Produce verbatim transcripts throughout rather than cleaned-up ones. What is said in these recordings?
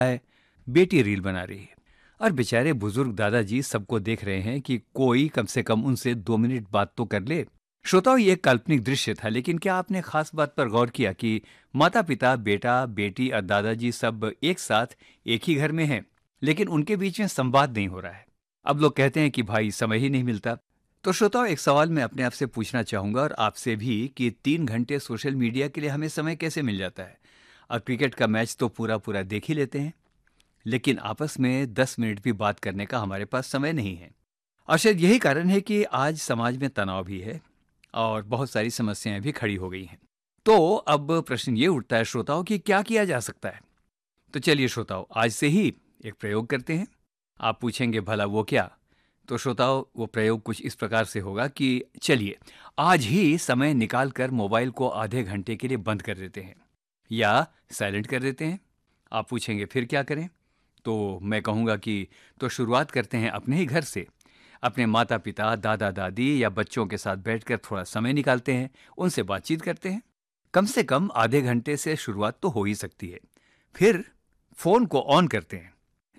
है, बेटी रील बना रही है और बेचारे बुजुर्ग दादाजी सबको देख रहे हैं कि कोई कम से कम उनसे दो मिनट बात तो कर ले। श्रोताओं, ये एक काल्पनिक दृश्य था, लेकिन क्या आपने खास बात पर गौर किया कि माता पिता, बेटा, बेटी और दादाजी सब एक साथ एक ही घर में हैं, लेकिन उनके बीच में संवाद नहीं हो रहा है। अब लोग कहते हैं कि भाई समय ही नहीं मिलता। तो श्रोताओं, एक सवाल मैं अपने आप से पूछना चाहूंगा और आपसे भी कि तीन घंटे सोशल मीडिया के लिए हमें समय कैसे मिल जाता है? और क्रिकेट का मैच तो पूरा पूरा देख ही लेते हैं, लेकिन आपस में दस मिनट भी बात करने का हमारे पास समय नहीं है। और शायद यही कारण है कि आज समाज में तनाव भी है और बहुत सारी समस्याएं भी खड़ी हो गई हैं। तो अब प्रश्न ये उठता है श्रोताओं कि क्या किया जा सकता है? तो चलिए श्रोताओं, आज से ही एक प्रयोग करते हैं। आप पूछेंगे भला वो क्या? तो श्रोताओं, वो प्रयोग कुछ इस प्रकार से होगा कि चलिए आज ही समय निकाल कर मोबाइल को आधे घंटे के लिए बंद कर देते हैं या साइलेंट कर देते हैं। आप पूछेंगे फिर क्या करें? तो मैं कहूँगा कि तो शुरुआत करते हैं अपने ही घर से। अपने माता पिता, दादा दादी या बच्चों के साथ बैठकर थोड़ा समय निकालते हैं, उनसे बातचीत करते हैं। कम से कम आधे घंटे से शुरुआत तो हो ही सकती है। फिर फोन को ऑन करते हैं।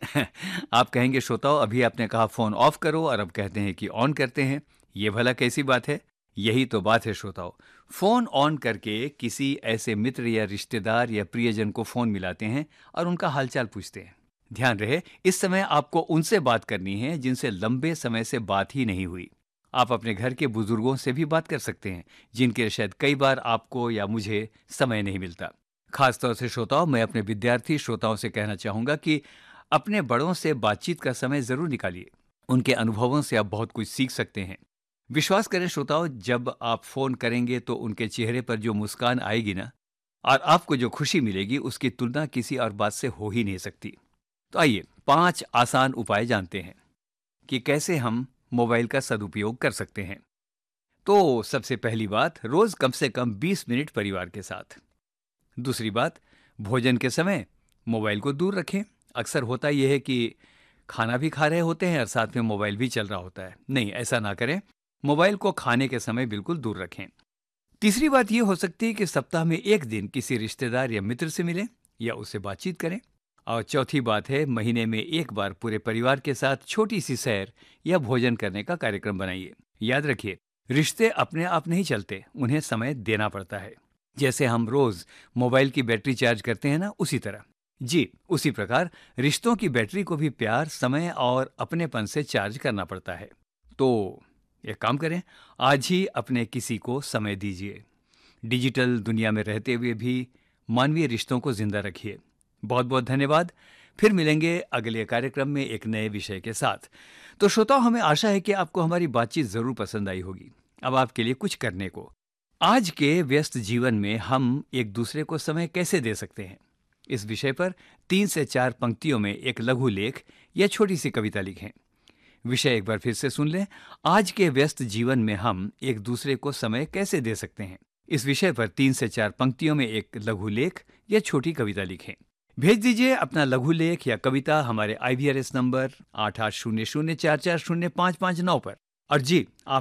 आप कहेंगे श्रोताओं, अभी आपने कहा फोन ऑफ करो और अब कहते हैं कि ऑन करते हैं, ये भला कैसी बात है? यही तो बात है श्रोताओं। फोन ऑन करके किसी ऐसे मित्र या रिश्तेदार या प्रियजन को फोन मिलाते हैं और उनका हालचाल पूछते हैं। ध्यान रहे, इस समय आपको उनसे बात करनी है जिनसे लंबे समय से बात ही नहीं हुई। आप अपने घर के बुजुर्गों से भी बात कर सकते हैं, जिनके शायद कई बार आपको या मुझे समय नहीं मिलता। खासतौर से श्रोताओं, मैं अपने विद्यार्थी श्रोताओं से कहना चाहूंगा कि अपने बड़ों से बातचीत का समय जरूर निकालिए। उनके अनुभवों से आप बहुत कुछ सीख सकते हैं। विश्वास करें श्रोताओं, जब आप फोन करेंगे तो उनके चेहरे पर जो मुस्कान आएगी ना, और आपको जो खुशी मिलेगी, उसकी तुलना किसी और बात से हो ही नहीं सकती। तो आइए पांच आसान उपाय जानते हैं कि कैसे हम मोबाइल का सदुपयोग कर सकते हैं। तो सबसे पहली बात, रोज कम से कम बीस मिनट परिवार के साथ। दूसरी बात, भोजन के समय मोबाइल को दूर रखें। अक्सर होता यह है कि खाना भी खा रहे होते हैं और साथ में मोबाइल भी चल रहा होता है। नहीं, ऐसा ना करें। मोबाइल को खाने के समय बिल्कुल दूर रखें। तीसरी बात यह हो सकती है कि सप्ताह में एक दिन किसी रिश्तेदार या मित्र से मिलें या उससे बातचीत करें। और चौथी बात है, महीने में एक बार पूरे परिवार के साथ छोटी सी सैर या भोजन करने का कार्यक्रम बनाइए। याद रखिए, रिश्ते अपने आप नहीं चलते, उन्हें समय देना पड़ता है। जैसे हम रोज मोबाइल की बैटरी चार्ज करते हैं ना, उसी तरह जी उसी प्रकार रिश्तों की बैटरी को भी प्यार, समय और अपनेपन से चार्ज करना पड़ता है। तो एक काम करें, आज ही अपने किसी को समय दीजिए। डिजिटल दुनिया में रहते हुए भी मानवीय रिश्तों को जिंदा रखिए। बहुत बहुत धन्यवाद। फिर मिलेंगे अगले कार्यक्रम में एक नए विषय के साथ। तो श्रोताओं, हमें आशा है कि आपको हमारी बातचीत जरूर पसंद आई होगी। अब आपके लिए कुछ करने को, आज के व्यस्त जीवन में हम एक दूसरे को समय कैसे दे सकते हैं, इस विषय पर तीन से चार पंक्तियों में एक लघु लेख या छोटी सी कविता लिखें। विषय एक बार फिर से सुन लें, आज के व्यस्त जीवन में हम एक दूसरे को समय कैसे दे सकते हैं। इस विषय पर तीन से चार पंक्तियों में एक लघु लेख या छोटी कविता लिखें। भेज दीजिए अपना लघु लेख या कविता हमारे आई वी आर एस नंबर आठ आठ शून्य शून्य चार चार शून्य पाँच पाँच नौ पर। और जी, आप